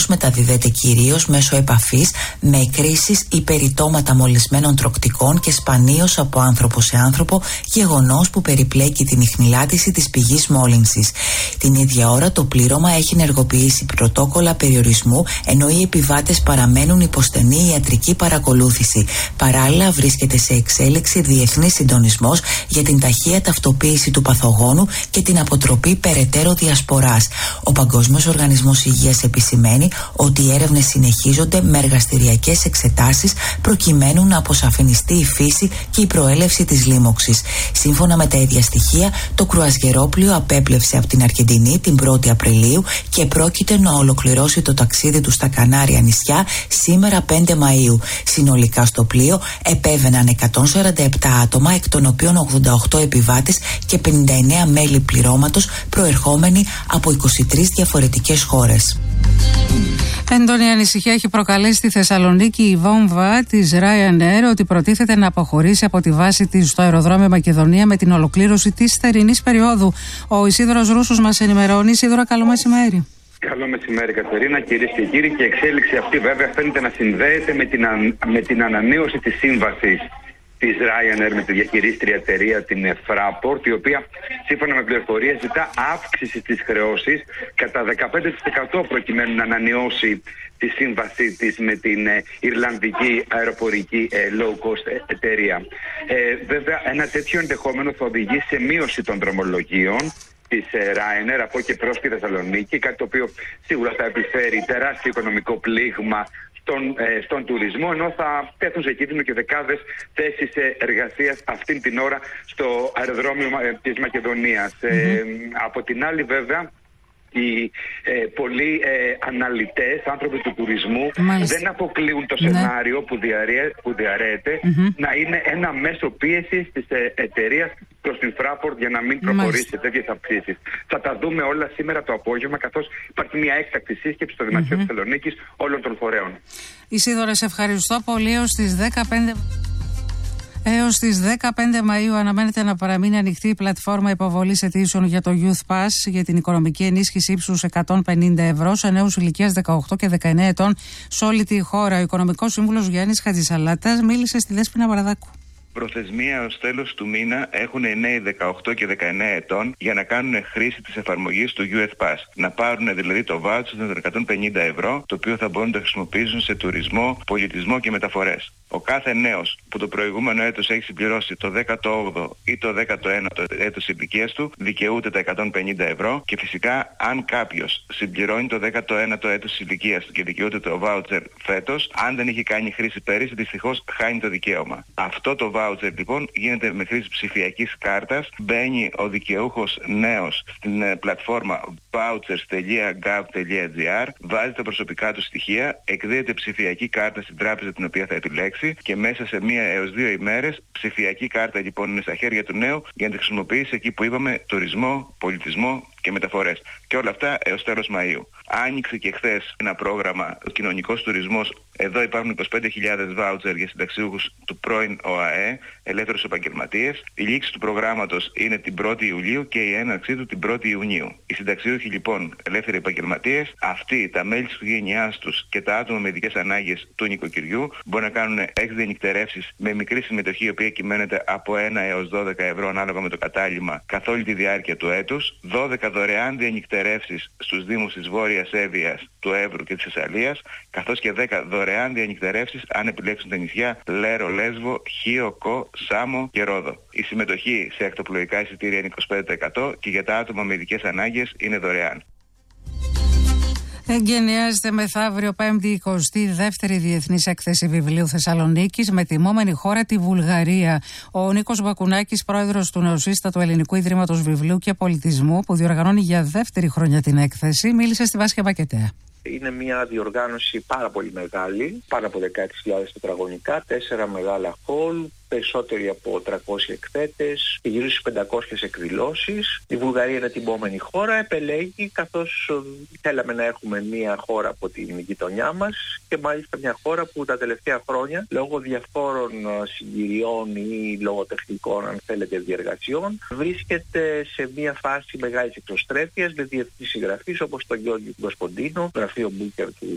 μεταδίδεται κυρίως μέσω επαφής με εκκρίσεις ή περιτώματα μολυσμένων τροκτικών και σπανίως από άνθρωπο σε άνθρωπο, γεγονός που περιπλέκει την ιχνηλάτηση της πηγής μόλυνσης. Την ίδια ώρα το πλήρωμα έχει ενεργοποιήσει πρωτόκολλα περιορισμού, ενώ οι επιβάτες παραμένουν υπό στενή ιατρική παρακολούθηση. Παράλληλα, βρίσκεται σε εξέλιξη διεθνής συντονισμός για την ταχεία ταυτοποίηση του παθογόνου και την αποτροπή περαιτέρω διασποράς. Ο Παγκόσμιος Οργανισμός Υγείας επισημαίνει ότι οι έρευνες συνεχίζονται με εργαστηριακές εξετάσεις προκειμένου να αποσαφινιστεί η φύση και η προέλευση της λίμωξης. Σύμφωνα με τα ίδια στοιχεία, το κρουαζιερόπλοιο απέπλευσε από την Αργεντινή την 1η Απριλίου και πρόκειται να ολοκληρώσει το ταξίδι του στα Κανάρια νησιά σήμερα 5 Μαΐου. Συνολικά στο πλοίο επέβαιναν 147 άτομα, εκ των οποίων 88 επιβάτες και 59 μέλη πληρώματος προερχόμενοι από 23 διαφορετικές χώρες. Έντονη ανησυχία έχει προκαλέσει στη Θεσσαλονίκη η βόμβα της Ryanair ότι προτίθεται να αποχωρήσει από τη βάση της στο αεροδρόμιο Μακεδονία με την ολοκλήρωση της θερινής περίοδου. Ο Ισίδωρος Ρούσος μας ενημερώνει. Ισίδωρα, καλό μεσημέρι. Καλό μεσημέρι, Κατερίνα, κυρίες και κύριοι. Και η εξέλιξη αυτή βέβαια φαίνεται να συνδέεται με την ανανέωση της σύμβασης της Ryanair με τη διαχειρίστρια εταιρεία την Fraport, η οποία σύμφωνα με πληροφορίες ζητά αύξηση της χρεώσης κατά 15% προκειμένου να ανανεώσει τη σύμβασή της με την Ιρλανδική αεροπορική low cost εταιρεία. Βέβαια, ένα τέτοιο ενδεχόμενο θα οδηγήσει σε μείωση των δρομολογίων της Ryanair από και προς τη Θεσσαλονίκη, κάτι το οποίο σίγουρα θα επιφέρει τεράστιο οικονομικό πλήγμα στον τουρισμό, ενώ θα τέθουν σε κίνδυνο και δεκάδες θέσεις εργασίας αυτήν την ώρα στο αεροδρόμιο της Μακεδονίας. Από την άλλη, βέβαια, οι πολλοί αναλυτές, άνθρωποι του τουρισμού, δεν αποκλείουν το σενάριο που διαρρέεται να είναι ένα μέσο πίεσης της εταιρείας προς την Fraport για να μην προχωρήσει σε τέτοιες αυξήσεις. Θα τα δούμε όλα σήμερα το απόγευμα, καθώς υπάρχει μια έκτακτη σύσκεψη στο Δημαρχείο Θεσσαλονίκης όλων των φορέων. Ισίδωρα, σε ευχαριστώ πολύ. Έως τις 15 Μαΐου αναμένεται να παραμείνει ανοιχτή η πλατφόρμα υποβολής αιτήσεων για το Youth Pass για την οικονομική ενίσχυση ύψους 150 ευρώ σε νέους ηλικίας 18 και 19 ετών σε όλη τη χώρα. Ο Οικονομικός Σύμβουλος Γιάννης Χατζησαλάτας μίλησε στη Δέσποινα Βαραδάκου. Προθεσμία ως τέλος του μήνα έχουν οι νέοι 18 και 19 ετών για να κάνουν χρήση της εφαρμογής του Youth Pass. Να πάρουν δηλαδή το voucher των 150 ευρώ, το οποίο θα μπορούν να το χρησιμοποιήσουν σε τουρισμό, πολιτισμό και μεταφορές. Ο κάθε νέος που το προηγούμενο έτος έχει συμπληρώσει το 18ο ή το 19ο έτος ηλικίας του δικαιούται τα 150 ευρώ και φυσικά αν κάποιος συμπληρώνει το 19ο έτος ηλικίας του και δικαιούται το voucher φέτος, αν δεν είχε κάνει χρήση πέρυσι, δυστυχώς χάνει το δικαίωμα. Αυτό το voucher λοιπόν γίνεται με χρήση ψηφιακής κάρτας. Μπαίνει ο δικαιούχος νέος στην πλατφόρμα vouchers.gov.gr, βάζει τα προσωπικά του στοιχεία, εκδίδεται ψηφιακή κάρτα στην τράπεζα την οποία θα επιλέξει και μέσα σε 1 έως 2 ημέρες ψηφιακή κάρτα λοιπόν είναι στα χέρια του νέου για να τη χρησιμοποιήσει εκεί που είπαμε τουρισμό, πολιτισμό και μεταφορές. Και όλα αυτά έως τέλος Μαΐου. Άνοιξε και χθες ένα πρόγραμμα, ο κοινωνικός τουρισμός. Εδώ υπάρχουν 25.000 βάουτσερ για συνταξιούχους του πρώην ΟΑΕ, ελεύθερους επαγγελματίες. Η λήξη του προγράμματος είναι την 1η Ιουλίου και η έναρξή του την 1η Ιουνίου. Οι συνταξιούχοι λοιπόν ελεύθεροι επαγγελματίες, αυτοί, τα μέλη της οικογένειάς τους και τα άτομα με ειδικές ανάγκες του νοικοκυριού μπορούν να κάνουν 6 διανυκτερεύσεις με μικρή συμμετοχή, η οποία κυμαίνεται από 1 έως 12 ευρώ ανάλογα με το κατάλημα καθ' όλη τη διάρκεια του έτους. 12 δωρεάν διανυκτερεύσεις στους Δήμους της Βόρειας Εύβοιας, του Εύρου και της Θεσσαλίας, καθώς και 10 δωρεάν διανυκτερεύσεις αν επιλέξουν τα νησιά Λέρο, Λέσβο, Χίο, Κο, Σάμο και Ρόδο. Η συμμετοχή σε ακτοπλοϊκά εισιτήρια είναι 25% και για τα άτομα με ειδικές ανάγκες είναι δωρεάν. Εγκαινιάζεται μεθαύριο 5η 22η Διεθνής Έκθεση Βιβλίου Θεσσαλονίκης με τιμόμενη χώρα τη Βουλγαρία. Ο Νίκος Μπακουνάκης, πρόεδρος του νεοσύστατου Ελληνικού Ιδρύματος Βιβλίου και Πολιτισμού, που διοργανώνει για δεύτερη χρονιά την έκθεση, μίλησε στη Βάσια Μπακετέα. Είναι μια διοργάνωση πάρα πολύ μεγάλη, πάνω από 16.000 τετραγωνικά, 4 μεγάλα χολ, περισσότεροι από 300 εκθέτες και γύρω στις 500 εκδηλώσεις. Η Βουλγαρία είναι τιμόμενη χώρα, επελέγει καθώς θέλαμε να έχουμε μια χώρα από την γειτονιά μας και μάλιστα μια χώρα που τα τελευταία χρόνια λόγω διαφόρων συγκυριών ή λογοτεχνικών, αν θέλετε, διεργασιών βρίσκεται σε μια φάση μεγάλης εξωστρέφειας με διεθνείς συγγραφείς όπως τον Γιώργη Γκοσποντίνο, γραφείο Μπούκερ του